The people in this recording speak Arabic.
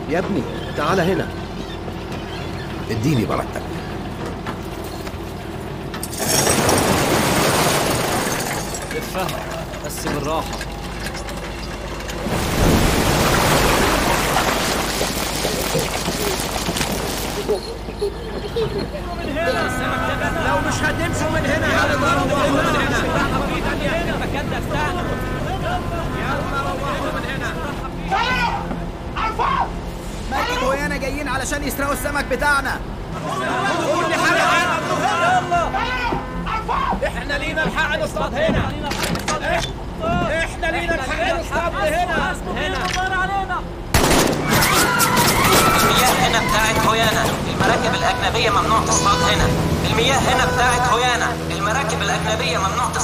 يا ابني تعال هنا. اديني مرتب. لفها بس بالراحة. لو مش هتمشوا من هنا هنضربوا من هنا. المكان ده بتاعنا. يلا روحوا من هنا. ماجد ويانا جايين علشان يسرقوا السمك بتاعنا. قول لي حاجة يلا. احنا لينا الحق نصطاد هنا. احنا لينا الحق نصطاد هنا. المياه هنا بتاعت هويانا، المراكب الأجنبية ممنوع تصطاد هنا. المياه هنا بتاعت هويانا، المراكب الأجنبية ممنوع تصطاد.